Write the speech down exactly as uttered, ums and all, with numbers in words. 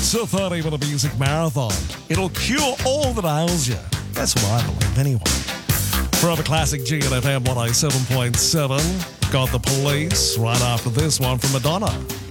It's a thirty-minute music marathon. It'll cure all that ails you. That's what I believe, anyway. From a classic G N F M one oh seven point seven, got The Police right after this one from Madonna.